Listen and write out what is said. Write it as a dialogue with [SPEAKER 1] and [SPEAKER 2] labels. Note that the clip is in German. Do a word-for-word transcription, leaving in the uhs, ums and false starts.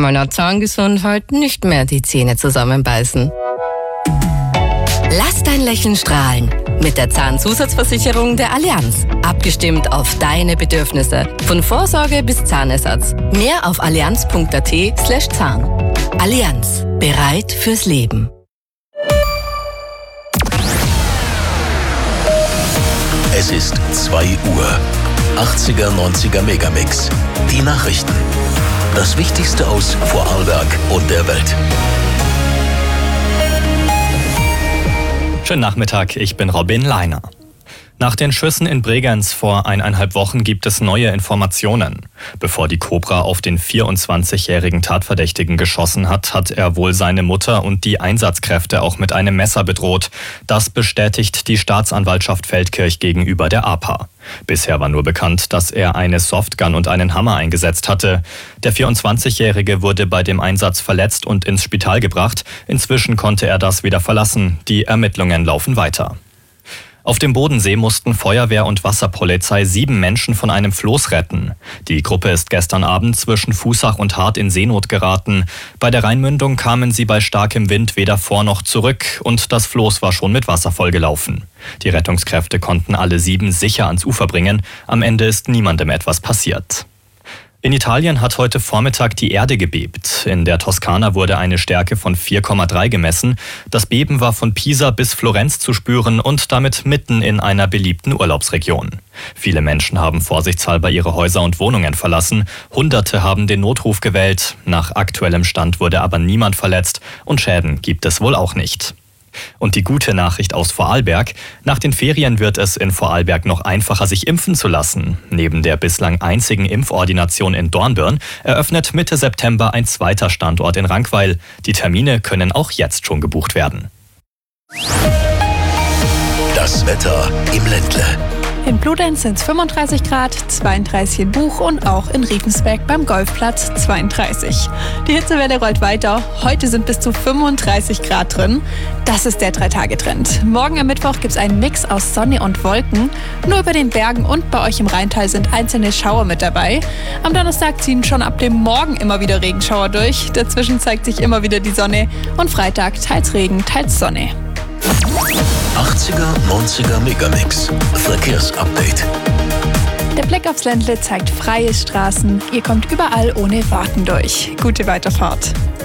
[SPEAKER 1] meiner Zahngesundheit nicht mehr die Zähne zusammenbeißen. Lass dein Lächeln strahlen mit der Zahnzusatzversicherung der Allianz. Abgestimmt auf deine Bedürfnisse. Von Vorsorge bis Zahnersatz. Mehr auf allianz.at slash Zahn. Allianz. Bereit fürs Leben.
[SPEAKER 2] Es ist zwei Uhr. achtziger, neunziger Megamix. Die Nachrichten. Das Wichtigste aus Vorarlberg und der Welt.
[SPEAKER 3] Schönen Nachmittag, ich bin Robin Leiner. Nach den Schüssen in Bregenz vor eineinhalb Wochen gibt es neue Informationen. Bevor die Cobra auf den vierundzwanzigjährigen Tatverdächtigen geschossen hat, hat er wohl seine Mutter und die Einsatzkräfte auch mit einem Messer bedroht. Das bestätigt die Staatsanwaltschaft Feldkirch gegenüber der A P A. Bisher war nur bekannt, dass er eine Softgun und einen Hammer eingesetzt hatte. Der vierundzwanzigjährige wurde bei dem Einsatz verletzt und ins Spital gebracht. Inzwischen konnte er das wieder verlassen. Die Ermittlungen laufen weiter. Auf dem Bodensee mussten Feuerwehr und Wasserpolizei sieben Menschen von einem Floß retten. Die Gruppe ist gestern Abend zwischen Fußach und Hart in Seenot geraten. Bei der Rheinmündung kamen sie bei starkem Wind weder vor noch zurück und das Floß war schon mit Wasser vollgelaufen. Die Rettungskräfte konnten alle sieben sicher ans Ufer bringen. Am Ende ist niemandem etwas passiert. In Italien hat heute Vormittag die Erde gebebt. In der Toskana wurde eine Stärke von vier Komma drei gemessen. Das Beben war von Pisa bis Florenz zu spüren und damit mitten in einer beliebten Urlaubsregion. Viele Menschen haben vorsichtshalber ihre Häuser und Wohnungen verlassen. Hunderte haben den Notruf gewählt. Nach aktuellem Stand wurde aber niemand verletzt und Schäden gibt es wohl auch nicht. Und die gute Nachricht aus Vorarlberg: Nach den Ferien wird es in Vorarlberg noch einfacher, sich impfen zu lassen. Neben der bislang einzigen Impfordination in Dornbirn eröffnet Mitte September ein zweiter Standort in Rankweil. Die Termine können auch jetzt schon gebucht werden.
[SPEAKER 2] Das Wetter im Ländle.
[SPEAKER 4] In Bludenz sind es fünfunddreißig Grad, zweiunddreißig in Buch und auch in Riefensberg beim Golfplatz zweiunddreißig. Die Hitzewelle rollt weiter. Heute sind bis zu fünfunddreißig Grad drin. Das ist der Drei-Tage-Trend. Morgen am Mittwoch gibt es einen Mix aus Sonne und Wolken. Nur über den Bergen und bei euch im Rheintal sind einzelne Schauer mit dabei. Am Donnerstag ziehen schon ab dem Morgen immer wieder Regenschauer durch. Dazwischen zeigt sich immer wieder die Sonne. Und Freitag teils Regen, teils Sonne.
[SPEAKER 2] achtziger, neunziger Megamix. Verkehrsupdate.
[SPEAKER 4] Der Blick aufs Ländle zeigt freie Straßen. Ihr kommt überall ohne Warten durch. Gute Weiterfahrt.